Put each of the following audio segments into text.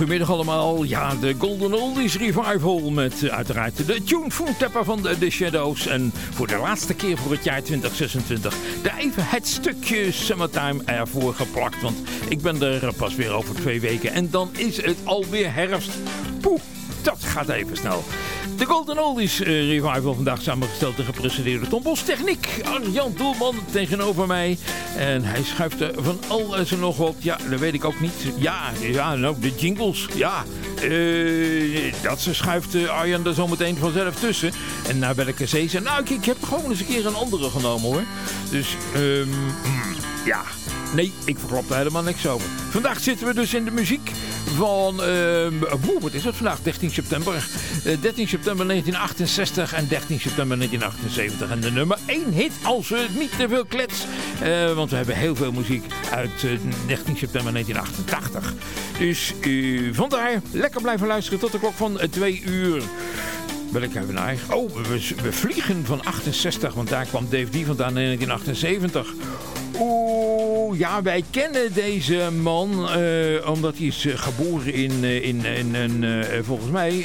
Goedemiddag allemaal. Ja, de Golden Oldies Revival met uiteraard de tune Foodtapper van The Shadows. En voor de laatste keer voor het jaar 2026 daar even het stukje Summertime ervoor geplakt. Want ik ben er pas weer over 2 weken en dan is het alweer herfst. Poeh, dat gaat even snel. De Golden Oldies Revival vandaag samengesteld en gepresenteerd door Tom Bos. Techniek, Arjan Doelman tegenover mij. En hij schuift er van alles en nog wat. Ja, dat weet ik ook niet. Ja, nou, de jingles. Ja, dat ze schuift Arjan er zometeen vanzelf tussen. En naar welke zee ze... Nou, ik heb gewoon eens een keer een andere genomen, hoor. Dus, ja... Nee, ik verklap er helemaal niks over. Vandaag zitten we dus in de muziek van... wat is het vandaag? 13 september. 13 september 1968 en 13 september 1978. En de nummer 1 hit, als we niet te veel klets. Want we hebben heel veel muziek uit 13 september 1988. Dus vandaar lekker blijven luisteren tot de klok van 2 uur. Wil ik even naar... Oh, we vliegen van 68, want daar kwam Dave D vandaan in 1978. Oeh, ja, wij kennen deze man, omdat hij is geboren in volgens mij,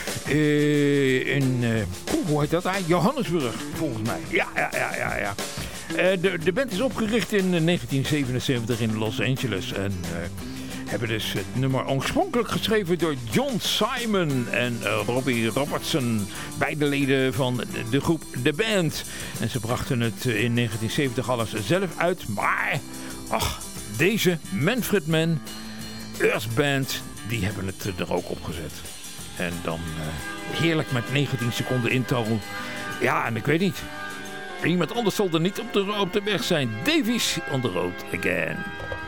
hoe heet dat eigenlijk? Johannesburg, volgens mij. Ja. De band is opgericht in 1977 in Los Angeles en... hebben dus het nummer oorspronkelijk geschreven door John Simon en Robbie Robertson. Beide leden van de groep The Band. En ze brachten het in 1970 alles zelf uit. Maar, deze Manfred Mann, Earth Band, die hebben het er ook op gezet. En dan heerlijk met 19 seconden intro. Ja, en ik weet niet. Iemand anders zal er niet op de weg zijn. Davies on the road again.